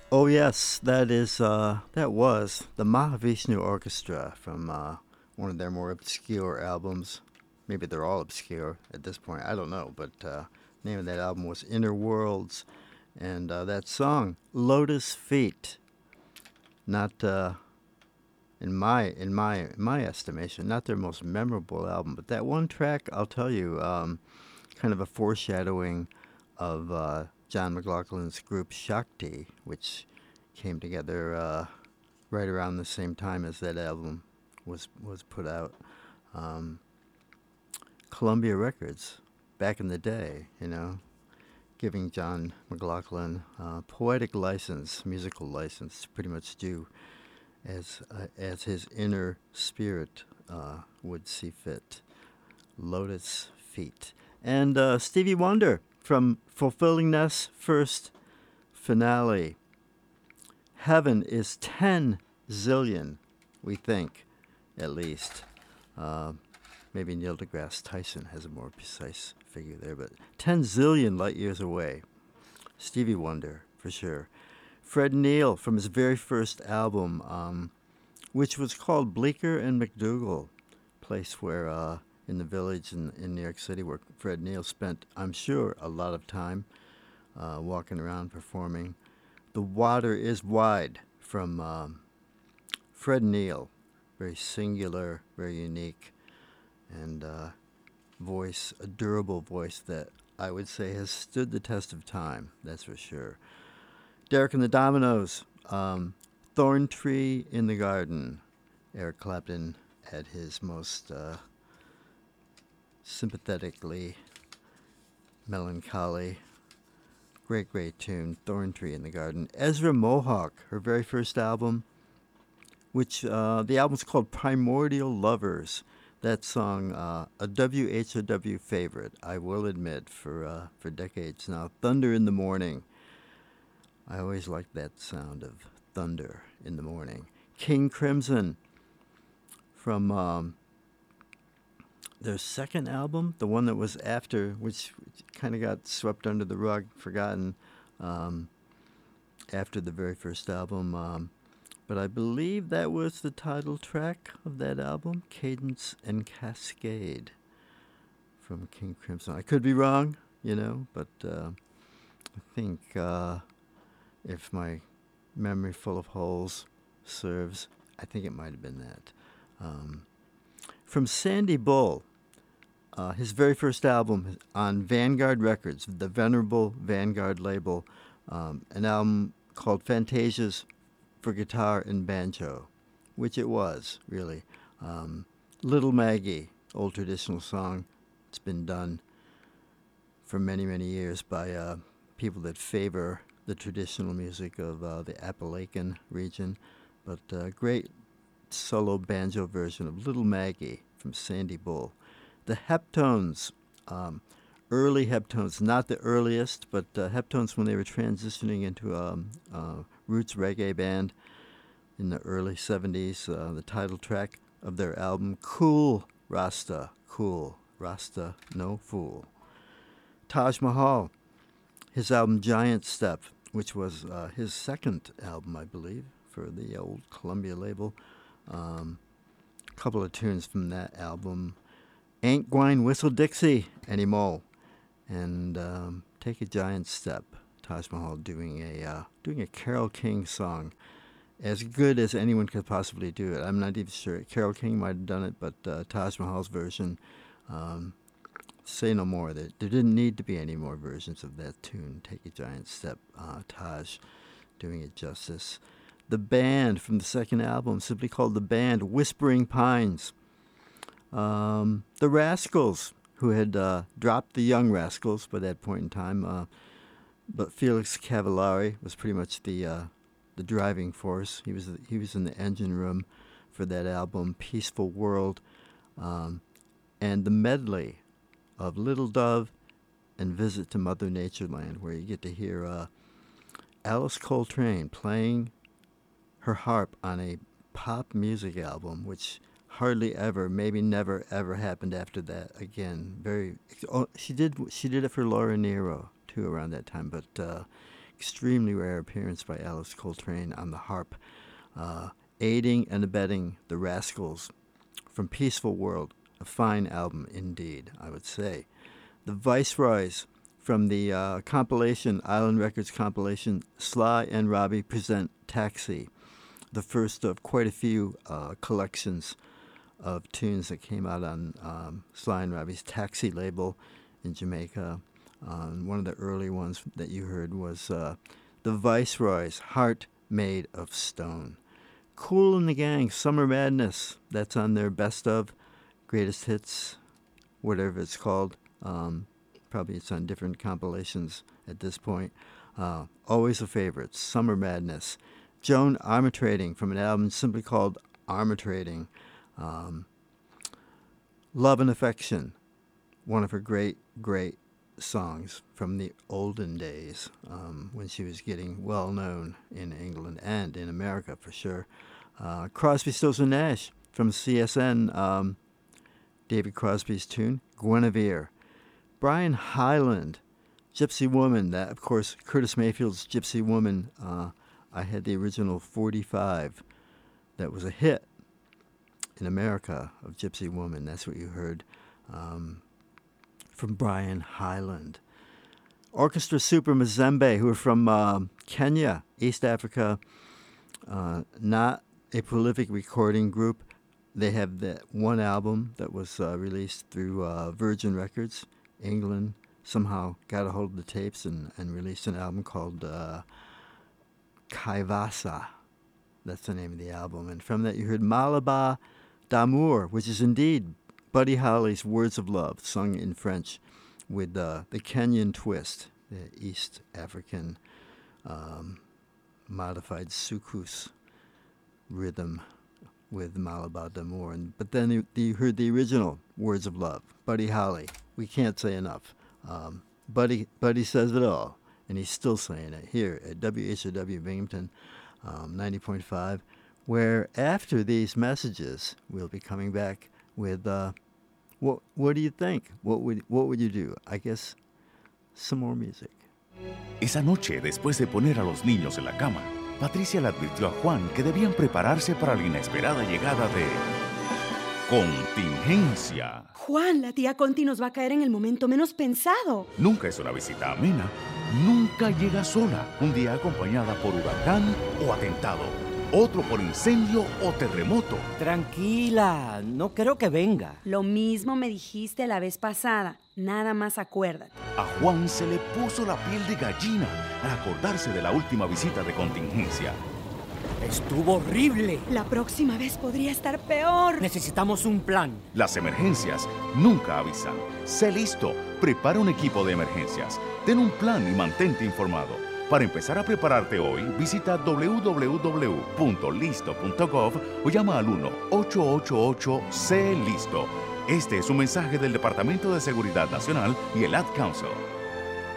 Oh yes, that was the Mahavishnu Orchestra from one of their more obscure albums. Maybe they're all obscure at this point. I don't know, but name of that album was Inner Worlds, and that song Lotus Feet. Not in my estimation, not their most memorable album, but that one track I'll tell you, kind of a foreshadowing of John McLaughlin's group Shakti, which came together right around the same time as that album was put out. Um, Columbia Records, back in the day, giving John McLaughlin poetic license, musical license, to pretty much do as his inner spirit would see fit. Lotus Feet. And Stevie Wonder from Fulfilling Ness' first finale. Heaven is 10 zillion, we think, at least. Uh, Maybe Neil deGrasse Tyson has a more precise figure there, but 10 zillion light years away. Stevie Wonder, for sure. Fred Neil from his very first album, which was called Bleecker and McDougal, place where in the village in New York City where Fred Neil spent, I'm sure, a lot of time walking around performing. The Water is Wide from Fred Neil, very singular, very unique, and voice, a durable voice that I would say has stood the test of time, that's for sure. Derek and the Dominoes, Thorn Tree in the Garden. Eric Clapton at his most sympathetically melancholy. Great, great tune, Thorn Tree in the Garden. Ezra Mohawk, her very first album, which the album's called Primordial Lovers. That song, a WHOW favorite, I will admit, for decades now. Thunder in the Morning. I always liked that sound of thunder in the morning. King Crimson from their second album, the one that was after, which kind of got swept under the rug, forgotten um, after the very first album. But I believe that was the title track of that album, Cadence and Cascade from King Crimson. I could be wrong, but I think if my memory full of holes serves, I think it might have been that. Um, from Sandy Bull, his very first album on Vanguard Records, the venerable Vanguard label, an album called Fantasias for Guitar and Banjo, which it was, really. Um, Little Maggie, old traditional song. It's been done for many, many years by people that favor the traditional music of the Appalachian region. But great solo banjo version of Little Maggie from Sandy Bull. The Heptones, um, early Heptones, not the earliest, but Heptones when they were transitioning into a roots reggae band in the early 70s. The title track of their album, Cool Rasta, Cool Rasta, No Fool. Taj Mahal, his album Giant Step, which was his second album, I believe, for the old Columbia label. A couple of tunes from that album. Ain't Gwine Whistle Dixie anymore, and Take a Giant Step. Taj Mahal doing a Carole King song, as good as anyone could possibly do it. I'm not even sure Carole King might have done it, but Taj Mahal's version. Um, Say no more. There didn't need to be any more versions of that tune. Take a Giant Step. Taj doing it justice. The Band from the second album, simply called The Band, Whispering Pines. The Rascals, who had dropped the Young Rascals by that point in time, but Felix Cavallari was pretty much the driving force. He was in the engine room for that album, Peaceful World, um, and the medley of Little Dove and Visit to Mother Nature Land, where you get to hear Alice Coltrane playing her harp on a pop music album, which hardly ever, maybe never ever happened after that again. Very, oh, she did it for Laura Nyro too around that time, but extremely rare appearance by Alice Coltrane on the harp, aiding and abetting the Rascals from Peaceful World. A fine album indeed, I would say. The Viceroys from the compilation, Island Records compilation, Sly and Robbie Present Taxi, the first of quite a few collections of tunes that came out on Sly and Robbie's Taxi label in Jamaica. One of the early ones that you heard was the Viceroys, Heart Made of Stone. Kool and the Gang, Summer Madness, that's on their best of, greatest hits, whatever it's called. Probably it's on different compilations at this point. Always a favorite, Summer Madness. Joan Armatrading from an album simply called Armatrading. Love and Affection, one of her great songs from the olden days, when she was getting well known in England and in America for sure. Crosby, Stills and Nash from CSN, David Crosby's tune, Guinevere. Brian Hyland, Gypsy Woman, that of course Curtis Mayfield's Gypsy Woman. I had the original 45 that was a hit in America of Gypsy Woman. That's what you heard from Brian Hyland. Orchestra Super Mazembe, who are from Kenya, East Africa, not a prolific recording group. They have that one album that was released through Virgin Records, England. Somehow got a hold of the tapes and released an album called Kaivasa. That's the name of the album. And from that you heard Malabar d'Amour, which is indeed Buddy Holly's Words of Love, sung in French with the Kenyan twist, the East African modified soukous rhythm with Malabar d'Amour. But then you heard the original Words of Love, Buddy Holly. We can't say enough. Buddy says it all, and he's still saying it here at WHOW Binghamton 90.5, where after these messages, we'll be coming back with what do you think? What would you do? I guess some more music. Esa noche, después de poner a los niños en la cama, Patricia le advirtió a Juan que debían prepararse para la inesperada llegada de Contingencia. Juan, la tía Conti nos va a caer en el momento menos pensado. Nunca es una visita amena, nunca llega sola, un día acompañada por huracán o atentado, otro por incendio o terremoto. Tranquila, no creo que venga. Lo mismo me dijiste la vez pasada, nada más acuérdate. A Juan se le puso la piel de gallina al acordarse de la última visita de Contingencia. Estuvo horrible. La próxima vez podría estar peor. Necesitamos un plan. Las emergencias nunca avisan. Sé listo, prepara un equipo de emergencias, ten un plan y mantente informado. Para empezar a prepararte hoy, visita www.listo.gov o llama al 1-888-C-LISTO. Este es un mensaje del Departamento de Seguridad Nacional y el Ad Council.